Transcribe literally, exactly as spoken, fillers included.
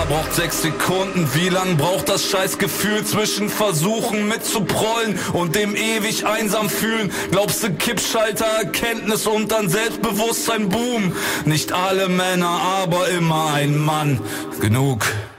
braucht sechs Sekunden. Wie lang braucht das Scheißgefühl zwischen Versuchen mitzuprollen und dem ewig einsam fühlen? Glaubst du Kippschalter, Erkenntnis und dann Selbstbewusstsein, Boom? Nicht alle Männer, aber immer ein Mann. Genug.